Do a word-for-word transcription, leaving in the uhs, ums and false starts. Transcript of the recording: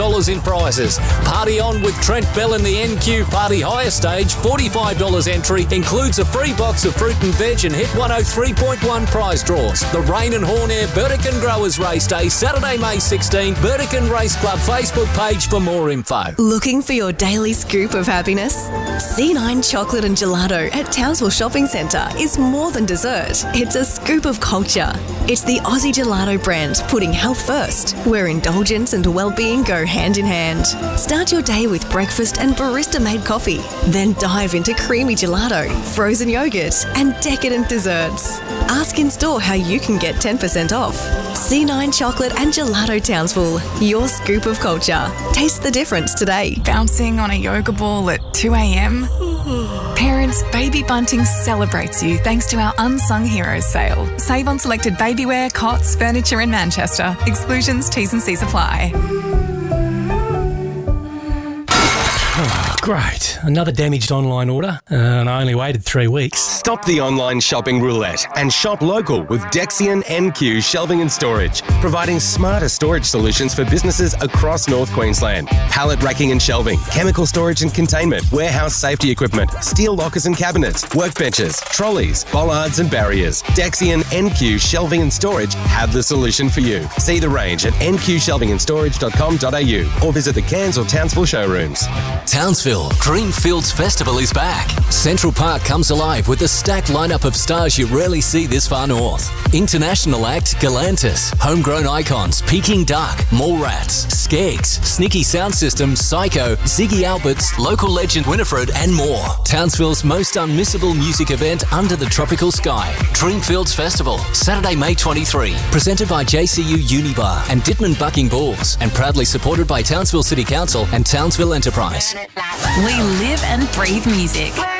dollars in prizes. Party on with Trent Bell in the N Q Party Higher Stage. forty-five dollars entry. Includes a free box of fruit and veg and Hit one oh three point one prize draws. The Rain and Horn Air Burdekin Growers Race Day, Saturday, May sixteenth. Burdekin Race Club Facebook page for more info. Looking for your daily scoop of happiness? C nine Chocolate and Gelato at Townsville Shopping Centre is more than dessert. It's a scoop of culture. It's the Aussie Gelato brand putting health first, where indulgence and well-being go hand in hand. Start your day with breakfast and barista-made coffee. Then dive into creamy gelato, frozen yogurt and decadent desserts. Ask in store how you can get ten percent off. C nine Chocolate and Gelato Townsville, your scoop of culture. Taste the difference today. Bouncing on a yoga ball at two a.m? Parents, Baby Bunting celebrates you thanks to our Unsung Heroes sale. Save on selected babywear, cots, furniture in Manchester. Exclusions, T's and C's apply. Oh, great. Another damaged online order, uh, and I only waited three weeks. Stop the online shopping roulette and shop local with Dexian N Q Shelving and Storage, providing smarter storage solutions for businesses across North Queensland. Pallet racking and shelving, chemical storage and containment, warehouse safety equipment, steel lockers and cabinets, workbenches, trolleys, bollards and barriers. Dexian N Q Shelving and Storage have the solution for you. See the range at n q shelving and storage dot com dot a u or visit the Cairns or Townsville showrooms. Townsville Greenfields Festival is back. Central Park comes alive with a stacked lineup of stars you rarely see this far north. International act Galantis, homegrown icons Peking Duck, Mallrats, Skeggs, Sneaky Sound System, Psycho, Ziggy Alberts, local legend Winifred and more. Townsville's most unmissable music event under the tropical sky. Dreamfields Festival, Saturday, May twenty-third. Presented by J C U Unibar and Dittman Bucking Bulls and proudly supported by Townsville City Council and Townsville Enterprise. We live and breathe music.